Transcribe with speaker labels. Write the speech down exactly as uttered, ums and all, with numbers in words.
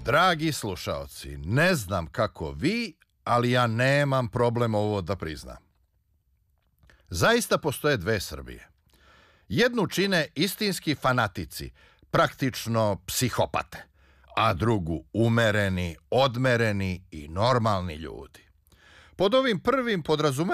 Speaker 1: Dragi slušaoci, ne znam kako vi, ali ja nemam problem ovo da priznam. Zaista postoje dve Srbije. Jednu čine istinski fanatici, praktično psihopate, a drugu umereni, odmereni i normalni ljudi. Pod ovim prvim podrazumevam